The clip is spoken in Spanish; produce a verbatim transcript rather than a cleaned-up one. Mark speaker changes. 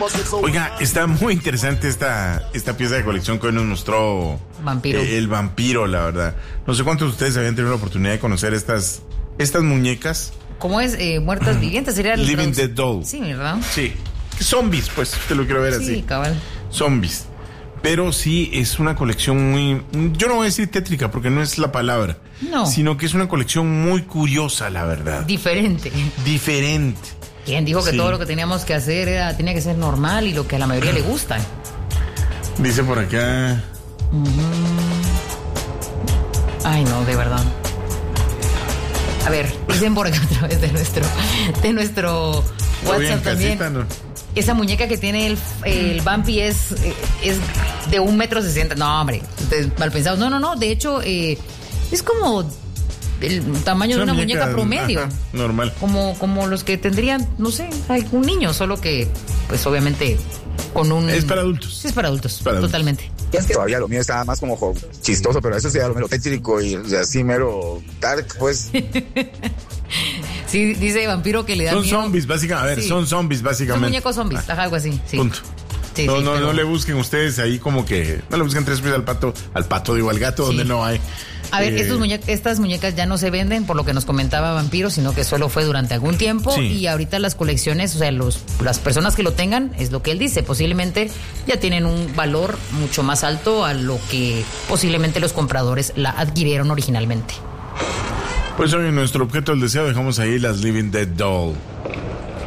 Speaker 1: Oiga, está muy interesante esta, esta pieza de colección que hoy nos mostró
Speaker 2: Vampiro.
Speaker 1: Eh, el vampiro, la verdad. No sé cuántos de ustedes habían tenido la oportunidad de conocer estas, estas muñecas.
Speaker 2: ¿Cómo es? Eh, muertas vivientes sería el
Speaker 1: Living
Speaker 2: traduc-
Speaker 1: Dead Doll.
Speaker 2: Sí, ¿verdad?
Speaker 1: Sí. Zombies, pues, te lo quiero ver así.
Speaker 2: Sí, cabal.
Speaker 1: Zombies. Pero sí es una colección muy, yo no voy a decir tétrica porque no es la palabra,
Speaker 2: No.
Speaker 1: sino que es una colección muy curiosa, la verdad.
Speaker 2: Diferente.
Speaker 1: Diferente.
Speaker 2: ¿Quién dijo que
Speaker 1: Sí.
Speaker 2: todo lo que teníamos que hacer era, tenía que ser normal y lo que a la mayoría le gusta?
Speaker 1: Dice por acá.
Speaker 2: Ay, no, de verdad. A ver, dicen por acá a través de nuestro, de nuestro
Speaker 1: ¿Todo bien,
Speaker 2: WhatsApp también.
Speaker 1: casita, no?
Speaker 2: Esa muñeca que tiene el, el Vampi es, eh, es de un metro sesenta. No, hombre, ustedes mal pensados. No, no, no. De hecho, eh, es como el tamaño de una muñeca, promedio.
Speaker 1: Ajá, normal.
Speaker 2: Como, como los que tendrían, no sé, un niño, solo que, pues obviamente, con un...
Speaker 1: Es para adultos.
Speaker 2: Sí, es para adultos,
Speaker 1: Para adultos.
Speaker 2: totalmente.
Speaker 3: Es que todavía lo mío estaba más como jo- chistoso, pero eso sí era lo mero tétrico y o sea, así mero dark, pues.
Speaker 2: Sí, dice Vampiro que le da
Speaker 1: Son
Speaker 2: miedo.
Speaker 1: zombies, básicamente. A ver,
Speaker 2: Sí.
Speaker 1: son zombies,
Speaker 2: Son
Speaker 1: básicamente.
Speaker 2: muñecos zombies,
Speaker 1: Ah,
Speaker 2: ajá, algo así, sí.
Speaker 1: Punto.
Speaker 2: Sí,
Speaker 1: no,
Speaker 2: sí,
Speaker 1: no,
Speaker 2: pero-
Speaker 1: no le busquen ustedes ahí como que. No le busquen tres pies al pato, al pato, digo, al gato,
Speaker 2: Sí.
Speaker 1: donde no hay.
Speaker 2: A ver,
Speaker 1: Eh,
Speaker 2: estos muñe- estas muñecas ya no se venden, por lo que nos comentaba Vampiro, sino que solo fue durante algún tiempo.
Speaker 1: Sí.
Speaker 2: Y ahorita las colecciones, o sea, los, las personas que lo tengan, es lo que él dice, posiblemente ya tienen un valor mucho más alto a lo que posiblemente los compradores la adquirieron originalmente.
Speaker 1: Pues hoy en nuestro objeto del deseo dejamos ahí las Living Dead Doll.